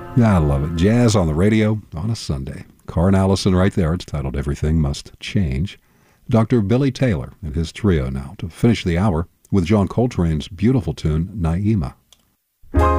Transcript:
Yeah, I love it. Jazz on the radio on a Sunday. Carn Allison right there. It's titled Everything Must Change. Dr. Billy Taylor and his trio now to finish the hour with John Coltrane's beautiful tune, Naima.